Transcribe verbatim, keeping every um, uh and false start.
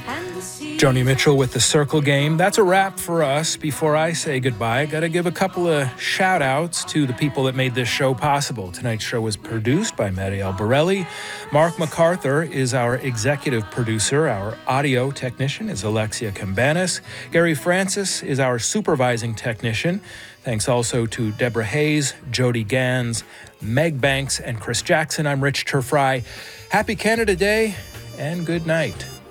Joni Mitchell with the Circle Game. That's a wrap for us. Before I say goodbye, I got to give a couple of shout outs to the people that made this show possible. Tonight's show was produced by Mary Albarelli. Mark MacArthur is our executive producer. Our audio technician is Alexia Cambanis. Gary Francis is our supervising technician. Thanks also to Deborah Hayes, Jody Gans, Meg Banks, and Chris Jackson. I'm Rich Turfry. Happy Canada Day and good night.